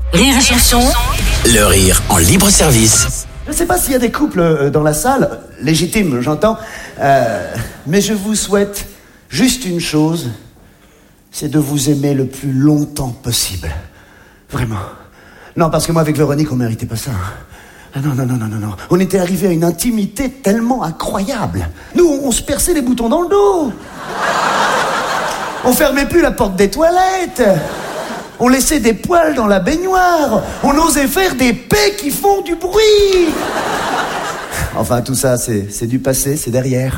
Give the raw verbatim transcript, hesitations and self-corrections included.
Rire et chanson. Le rire en libre service. Je ne sais pas s'il y a des couples dans la salle, légitimes, j'entends, euh, mais je vous souhaite juste une chose, c'est de vous aimer le plus longtemps possible. Vraiment. Non, parce que moi, avec Véronique, on ne méritait pas ça. Hein. Ah non, non, non, non, non, non. On était arrivé à une intimité tellement incroyable. Nous, on, on se perçait les boutons dans le dos. On fermait plus la porte des toilettes. On laissait des poils dans la baignoire. On osait faire des paix qui font du bruit. Enfin, tout ça, c'est, c'est du passé, c'est derrière.